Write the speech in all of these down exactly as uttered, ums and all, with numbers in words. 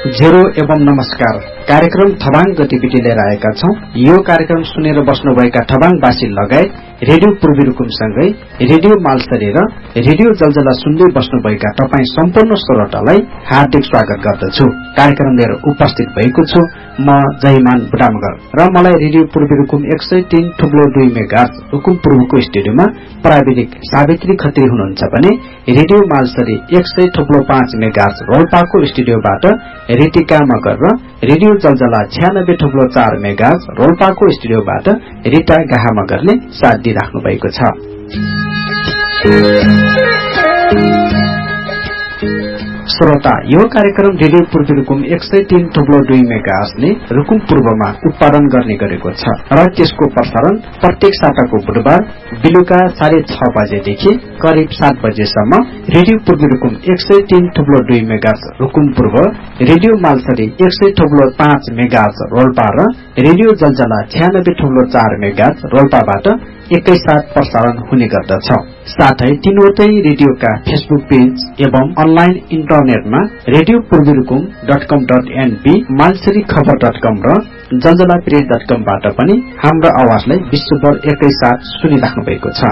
Zero एवं नमस्कार कार्यक्रम थबाङ गतिविधि लिएर आएका छौं। यो कार्यक्रम सुनेर बस्नुभएका थबाङवासी लगायत रेडियो पूर्वी रुकुमसँगै रेडियो मालसरी र रेडियो जलजला सुन्दै बस्नुभएका तपाई सम्पूर्ण श्रोतालाई हार्दिक स्वागत गर्दछु। कार्यक्रम लिएर उपस्थित भएको छु म जयमान बुढामगर र मलाई रेडियो पूर्वी रुकुम एक सय तीन थुप्लो दुई मेगाहर्ज रुकुम पूर्वको स्टुडियोमा प्राविधिक सावित्री खत्री हुनुहुन्छ भने रेडियो मालसरी एक सय थुप्लो पाँच मेगाहर्ज रोल्पाको स्टुडियोबाट रितिका मगर र रेडियो जलजला छयानब्बे थुप्लो चार मेगाहर्ज रोल्पाको स्टुडियोबाट रिता गाहा मगरले साथ दिइराख्नु भएको छ। श्रोता, यो कार्यक्रम रेडियो पूर्वी रुकुम एक सय तीन थुप्लो दुई मेगाहर्जले रुकुम पूर्वमा उत्पादन गर्ने गरेको छ र त्यसको प्रसारण प्रत्येक साताको बुधबार बेलुका साढे छ बजेदेखि करिब सात बजेसम्म रेडियो पूर्वी रुकुम एक सय तीन थुप्लो दुई मेगाहर्ज रुकुम पूर्व, रेडियो मालसरी एक सय थुप्लो पाँच मेगाहर्ज रोल्पा र रेडियो जलजला छयानब्बे थुप्लो चार मेगाहर्ज रोल्पाबाट एकैसाथ प्रसारण हुने गर्दछ। साथै तीनवटै रेडियोका फेसबुक पेज एवं अनलाइन इन्टरनेटमा रेडियो पूर्वी रुकुम डट कम डट एनपी, मालसरी खबर डट कम र जलजला प्रेस डट कम बाट पनि हाम्रो आवाजलाई विश्वभर एकैसाथ सुनिराख्नु भएको छ।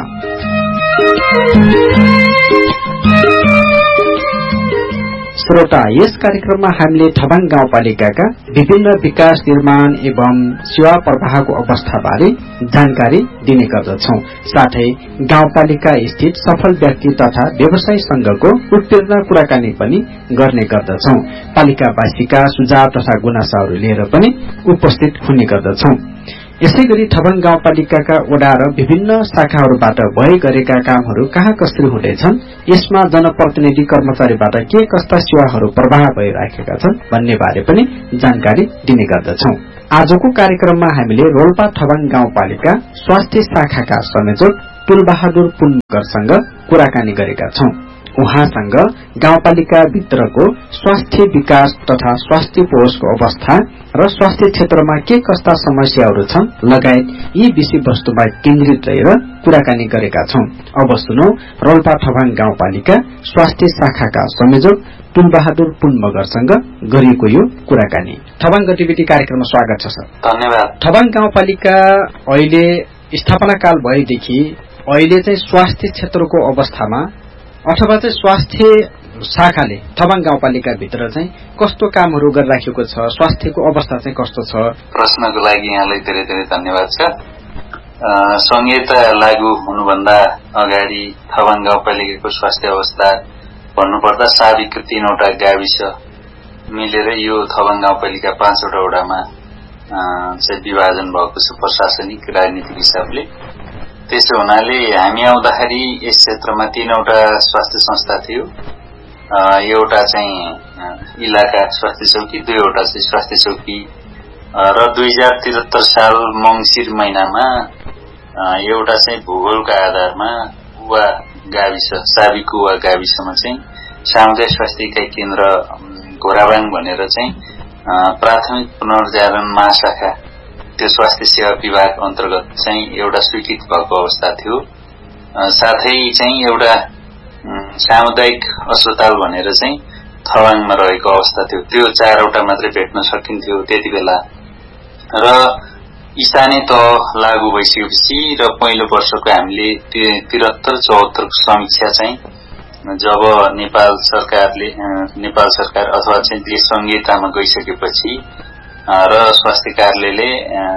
श्रोता, यस कार्यक्रममा हामीले थबाङ गाउँपालिकाका विभिन्न विकास निर्माण एवं सेवा प्रवाहको अवस्थाबारे जानकारी दिने गर्दछौं। साथै गाउँपालिका स्थित सफल व्यक्ति तथा व्यवसायी संघको उत्प्रेरणा कुराकानी पनि गर्ने गर्दछौं। पालिकावासीका सुझाव तथा गुनासाहरू लिएर पनि उपस्थित हुने गर्दछौं। यसैगरी थबाङ गाउँपालिकाका वडा र विभिन्न शाखाहरूबाट भए गरेका कामहरू कहाँ कसरी हुँदैछन्, यसमा जनप्रतिनिधि कर्मचारीबाट के कस्ता सेवाहरू प्रवाह भइराखेका छन् भन्ने बारे पनि जानकारी दिने गर्दछौं। आजको कार्यक्रममा हामीले रोल्पा थबाङ गाउँपालिका स्वास्थ्य शाखाका संयोजक तुलबहादुर पुनमगरसँग कुराकानी गरेका छौं। उहाँसँग गाउँपालिका भित्रको स्वास्थ्य विकास तथा स्वास्थ्य कोषको अवस्था र स्वास्थ्य क्षेत्रमा के कस्ता समस्याहरू छन् लगायत यी विषयवस्तुमा केन्द्रित रहेर कुराकानी गरेका छौं। अब सुनौ रोल्पा थबाङ गाउँपालिका स्वास्थ्य शाखाका संयोजक तुलबहादुर पुनमगरसँग गरिएको यो कुराकानी। थबाङ गतिविधि कार्यक्रममा स्वागत छ सर। धन्यवाद। थबाङ गाउँपालिका अहिले स्थापना काल भएदेखि अहिले चाहिँ स्वास्थ्य क्षेत्रको अवस्थामा अथवा चाहिँ स्वास्थ्य शाखाले थबाङ गाउँपालिका भित्र चाहिँ कस्तो कामहरू गरिराखेको छ, स्वास्थ्यको अवस्था चाहिँ कस्तो छ? प्रश्नको लागि यहाँलाई धेरै धेरै धन्यवाद छ। संहिता लागू हुनुभन्दा अगाडि थबाङ गाउँपालिकाको स्वास्थ्य अवस्था भन्नुपर्दा साबिकको तीनवटा गाविस मिलेर यो थबाङ गाउँपालिका पाँचवटा वडामा चाहिँ विभाजन भएको छ प्रशासनिक राजनीतिक हिसाबले। त्यसो हुनाले हामी आउँदाखेरि यस क्षेत्रमा तीनवटा स्वास्थ्य संस्था थियो। एउटा चाहिँ इलाका स्वास्थ्य चौकी, दुईवटा चाहिँ स्वास्थ्य चौकी र दुई हजार त्रिहत्तर साल मंसिर महिनामा एउटा चाहिँ भूगोलका आधारमा उवा गाविस साबिक उवा गाविसमा चाहिँ सामुदायिक स्वास्थ्य इकाइ केन्द्र घोराबाङ भनेर चाहिँ प्राथमिक पुनर्जागरण महाशाखा त्यो स्वास्थ्य सेवा विभाग अन्तर्गत चाहिँ एउटा स्वीकृत भएको अवस्था थियो। साथै चाहिँ एउटा सामुदायिक अस्पताल भनेर चाहिँ थबाङमा रहेको अवस्था थियो। त्यो चारवटा मात्रै भेट्न सकिन्थ्यो त्यति बेला र स्थानीय तह लागू भइसकेपछि र पहिलो वर्षको हामीले त्रिहत्तर चौहत्तरको समीक्षा चाहिँ जब नेपाल सरकारले नेपाल सरकार अथवा चाहिँ देश संहितामा गइसकेपछि र स्वास्थ्य कार्यालयले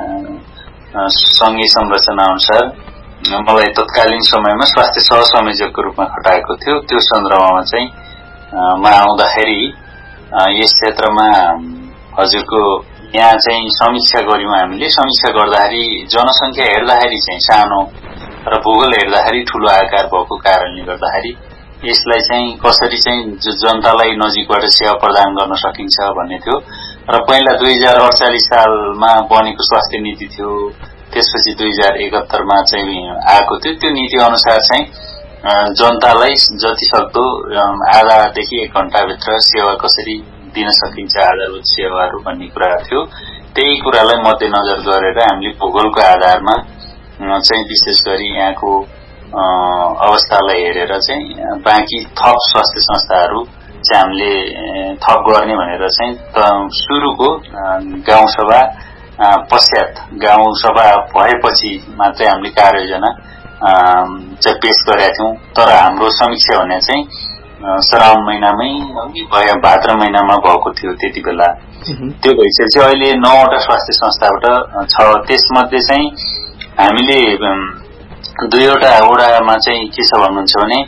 संघीय संरचना अनुसार मलाई तत्कालीन समयमा स्वास्थ्य सहसंयोजकको रूपमा खटाएको थियो। त्यो सन्दर्भमा चाहिँ म आउँदाखेरि यस क्षेत्रमा हजुरको यहाँ चाहिँ समीक्षा गर्यौं। हामीले समीक्षा गर्दाखेरि जनसंख्या हेर्दाखेरि चाहिँ सानो र भूगोल हेर्दाखेरि ठूलो आकार भएको कारणले गर्दाखेरि यसलाई चाहिँ कसरी चाहिँ जनतालाई नजिकबाट सेवा प्रदान गर्न सकिन्छ भन्ने थियो र पहिला दुई हजार अडचालिस सालमा बनेको स्वास्थ्य नीति थियो। त्यसपछि दुई हजार एकहत्तरमा चाहिँ आएको थियो। त्यो नीति अनुसार चाहिँ जनतालाई जति सक्दो आधादेखि एक घण्टाभित्र सेवा कसरी दिन सकिन्छ आधारभूत सेवाहरू भन्ने कुरा थियो। त्यही कुरालाई मध्यनजर गरेर हामीले भूगोलको आधारमा चाहिँ विशेष गरी यहाँको अवस्थालाई हेरेर चाहिँ बाँकी थप स्वास्थ्य संस्थाहरू चाहिँ हामीले थप गर्ने भनेर चाहिँ सुरुको गाउँसभा पश्चात गाउँसभा भएपछि मात्रै हामीले कार्ययोजना चाहिँ पेश गरेका थियौं। तर हाम्रो समीक्षा भने चाहिँ श्रावण महिनामै भयो भाद्र महिनामा भएको थियो त्यति बेला। त्यो भइसकेपछि अहिले नौवटा स्वास्थ्य संस्थाबाट छ। त्यसमध्ये चाहिँ हामीले दुईवटा वडामा चाहिँ के छ भन्नुहुन्छ भने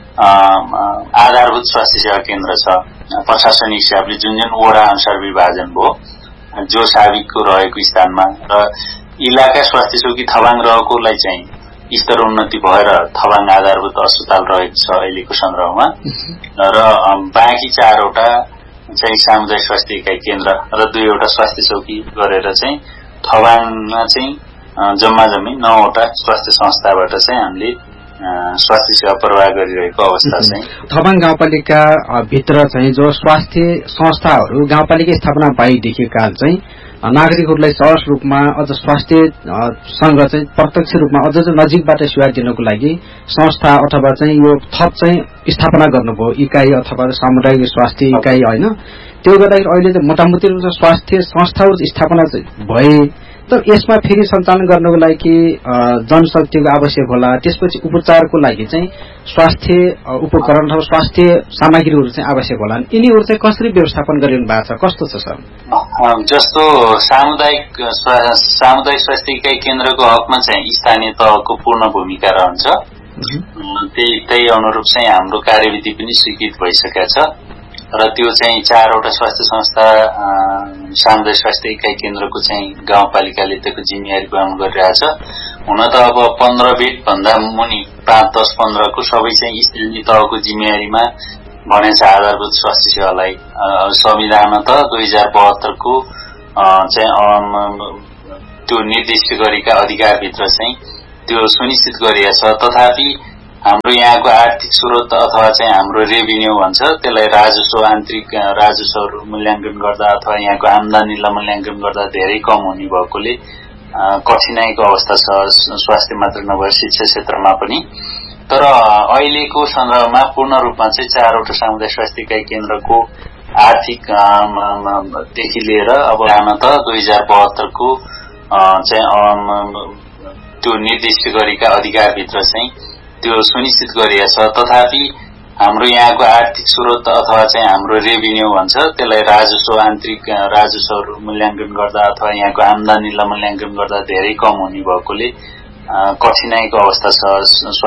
आधारभूत स्वास्थ्य सेवा केन्द्र छ प्रशासनिक हिसाबले जुन जुन वडा अनुसार विभाजन भयो जो साबिकको रहेको स्थानमा, र इलाका स्वास्थ्य चौकी थबाङ रहेकोलाई चाहिँ स्तर उन्नति भएर थबाङ आधारभूत अस्पताल रहेको छ अहिलेको सन्दर्भमा, र बाँकी चारवटा चाहिँ सामुदायिक स्वास्थ्य इकाइ केन्द्र र दुईवटा स्वास्थ्य चौकी गरेर चाहिँ थबाङमा चाहिँ जम्मा जम्मी नौवटा स्वास्थ्य संस्थाबाट चाहिँ हामीले स्वास्थ्य सेवा प्रवाह गरिरहेको अवस्था चाहिँ थबाङ गाउँपालिका भित्र चाहिँ जो स्वास्थ्य संस्थाहरू गाउँपालिका स्थापना भएदेखि काल चाहिँ नागरिकहरूलाई सहज रूपमा अझ स्वास्थ्य सँग चाहिँ प्रत्यक्ष रूपमा अझ नजिकबाट सेवा दिनको लागि संस्था अथवा चाहिँ यो थप चाहिँ स्थापना गर्नुभयो इकाइ अथवा सामुदायिक स्वास्थ्य इकाइ होइन। त्यो गर्दाखेरि अहिले चाहिँ मोटामोटी रूपमा स्वास्थ्य संस्थाहरू स्थापना भए, तर यसमा फेरि सञ्चालन गर्नको लागि जनशक्तिको आवश्यक होला। त्यसपछि उपचारको लागि चाहिँ स्वास्थ्य उपकरण अथवा स्वास्थ्य सामग्रीहरू चाहिँ आवश्यक होला। यिनीहरू चाहिँ कसरी व्यवस्थापन गरिनु भएको छ, कस्तो छ सर? जस्तो सामुदायिक सामुदायिक स्वास्थ्य इकाइ केन्द्रको हकमा चाहिँ स्थानीय तहको पूर्ण भूमिका रहन्छ। त्यही त्यही अनुरूप चाहिँ हाम्रो कार्यविधि पनि स्वीकृत भइसकेको छ र त्यो चाहिँ चारवटा स्वास्थ्य संस्था सामुदायिक स्वास्थ्य इकाइ केन्द्रको चाहिँ गाउँपालिकाले त्यसको जिम्मेवारी वहन गरिरहेछ। हुन त अब पन्ध्र बेड भन्दा मुनि पाँच दस पन्ध्रको सबै चाहिँ स्थानीय तहको जिम्मेवारीमा भनेछ आधारभूत स्वास्थ्य सेवालाई। संविधानमा त दुई हजार बहत्तरको चाहिँ त्यो निर्दिष्ट गरेका अधिकारभित्र चाहिँ त्यो सुनिश्चित गरिएको छ। तथापि हाम्रो यहाँको आर्थिक स्रोत अथवा चाहिँ हाम्रो रेभिन्यू भन्छ त्यसलाई राजस्व आन्तरिक राजस्वहरू मूल्याङ्कन गर्दा अथवा यहाँको आम्दानीलाई मूल्याङ्कन गर्दा धेरै कम हुने भएकोले कठिनाइको अवस्था छ, स्वास्थ्य मात्र नभएर शिक्षा क्षेत्रमा पनि। तर अहिलेको सन्दर्भमा पूर्ण रूपमा चाहिँ चारवटा सामुदायिक स्वास्थ्य इकाइ केन्द्रको आर्थिक देखि लिएर अब यहाँ त दुई हजार बहत्तरको चाहिँ त्यो निर्दिष्ट गरेका अधिकारभित्र चाहिँ त्यो सुनिश्चित गरिएको छ। तथापि हाम्रो यहाँको आर्थिक स्रोत अथवा चाहिँ हाम्रो रेभिन्यू भन्छ त्यसलाई राजस्व आन्तरिक राजस्वहरू मूल्याङ्कन गर्दा अथवा यहाँको आम्दानीलाई मूल्याङ्कन गर्दा धेरै कम हुने भएकोले कठिनाइको अवस्था छ।